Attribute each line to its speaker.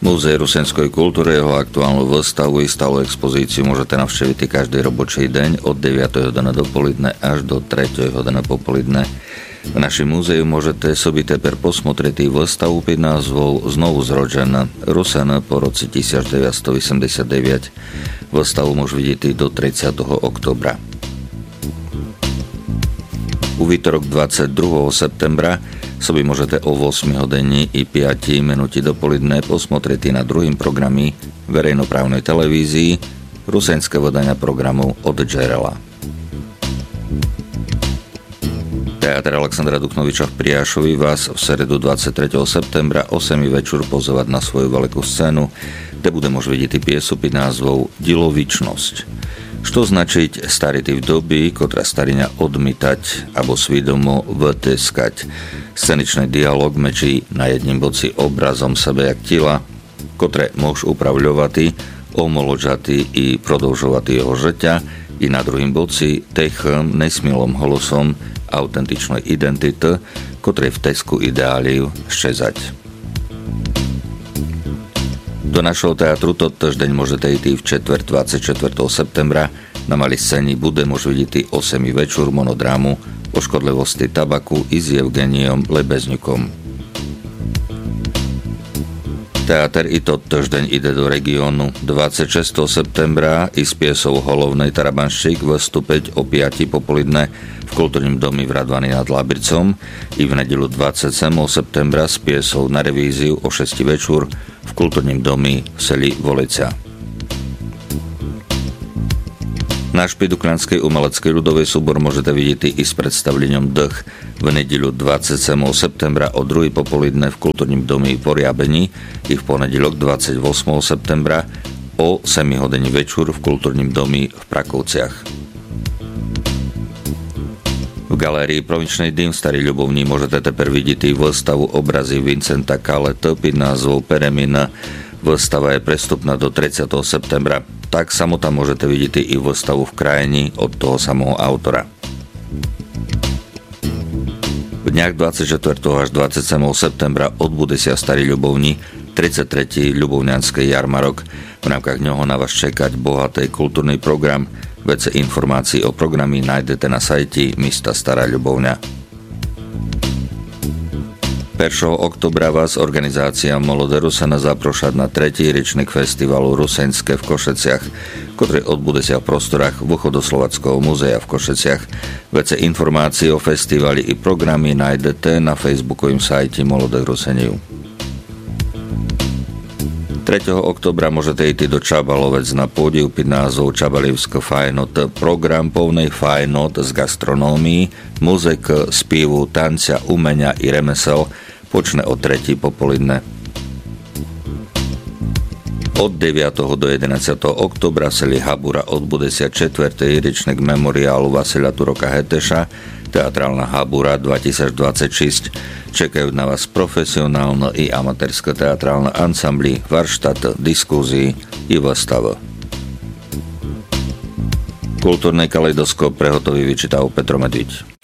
Speaker 1: Múzeum rusenskej kultúry, jeho aktuálnu výstavu i stálu expozíciu môžete navštíviť každý robočий deň od 9. hodiny dopoledne až do 3. hodiny popoludne. V našem múzeu môžete sobi teper posmotriti výstavu pod názvou Znovu zrođen Rusen po roci 1989. Výstavu môžete vidieť do 30. oktobra. U výtorok 22. septembra sobi môžete o 8 hodiny i 5 minúti dopoledne posmotriti na druhým programe verejnoprávnej televízii rusenské vydania programu Od Džerela. Teatr Alexandra Duchnoviča v Priášovi vás v stredu 23. septembra o 8 večer pozovať na svoju veľkú scénu, kde bude môcť vidieť piesu pod názvou Dilovičnosť. Što značiť starity v doby, ktorá stariňa odmítať alebo svidomo vteskať. Sceničný dialog mečí na jedním boci obrazom sebe jak tila, ktoré môž upravľovať, omoložati i prodlžovati jeho žeťa, i na druhým boci tech nesmilom holosom autentičnej identity, ktoré v tesku ideáliu ščezať. Do našho teatru totoždeň môžete ísť v četvrť 24. septembra. Na malej scéni bude môcť vidieť 8 večer monodrámu o škodlivosti tabaku i s Evgeniom Lebezňukom. Teatr i totoždeň ide do regiónu 26. septembra i s piesou Holovnej Tarabanščík vystúpiť o 5. popoludne v kultúrnym domi v Radvani nad Labricom i v nedeľu 27. septembra s piesou Na revíziu o 6 večer v kultúrnym domi v seli Volica. Náš Pidukľanský umelecký ľudový súbor môžete vidieť i s predstavlením Dch v nedeľu 27. septembra o 2. popoludne v kultúrnym domi v Poriabení i v ponedeľok 28. septembra o 7 hodiny večer v kultúrnym domi v Prakovciach. V galérii Provinčnej dým Starý Ľubovní môžete teper vidieť výstavu obrazy Vincenta Kaleta pod názvou Peremina. Výstava je prestupná do 30. septembra. Tak samo tam môžete vidieť i výstavu v krajini od toho samého autora. V dňach 24. až 27. septembra odbude sa Starý Ľubovní 33. ľubovňanský jarmarok. V rámkach ňoho na vás čekať bohatý kultúrny program. Vece informácií o programy nájdete na sajti Mista Stará Ľubovňa. 1. oktobra vás organizácia Molode Rusena zaprošať na 3. ročník festivalu Rusenské v Košeciach, ktorý odbude sa v prostorách Východoslovackého múzea v Košeciach. Vece informácií o festivali i programy nájdete na facebookovým sajte Molode Ruseniu. 3. oktobra môžete ísť do Čabalovec na pódiu pod názvou Čabalivská fajnot. Program plnej fajnot z gastronómii, muzik, spievu, tancia, umenia i remesel počne o 3. popoludne. Od 9. do 11. oktobra v seli Habura odbude sa 4. ročník memoriálu Vasila Turoka Heteša, Teatrálna Habura 2026. Čekajú na vás profesionálne i amatérske teatrálne ansambly, varštát, diskuzii i výstava. Kultúrny kaleidoskop prehotový vyčítal Petro Medviť.